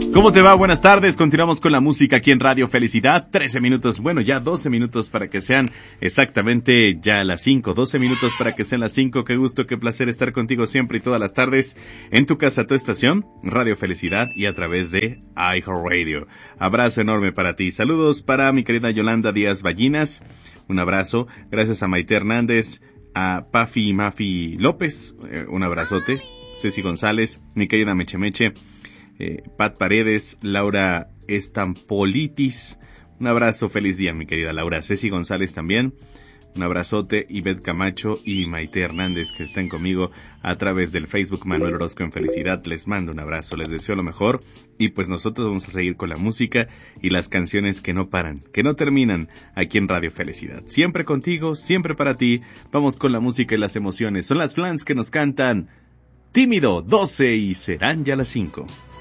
¿Cómo te va? Buenas tardes. Continuamos con la música aquí en Radio Felicidad. 13 minutos, bueno, ya 12 minutos para que sean exactamente ya las 5. 12 minutos para que sean las 5. Qué gusto, qué placer estar contigo siempre y todas las tardes en tu casa, tu estación, Radio Felicidad y a través de iHeartRadio. Abrazo enorme para ti. Saludos para mi querida Yolanda Díaz Ballinas. Un abrazo. Gracias a Maite Hernández, a Pafi y Mafi López. Un abrazote. Ceci González, mi querida Meche Meche. Pat Paredes, Laura Estampolitis, un abrazo, feliz día mi querida Laura. Ceci González también, un abrazote. Ivette Camacho y Maite Hernández que están conmigo a través del Facebook Manuel Orozco en Felicidad, les mando un abrazo, les deseo lo mejor y pues nosotros vamos a seguir con la música y las canciones que no paran, que no terminan aquí en Radio Felicidad. Siempre contigo, siempre para ti, vamos con la música y las emociones. Son las Flans que nos cantan Tímido, 12 y serán ya las 5.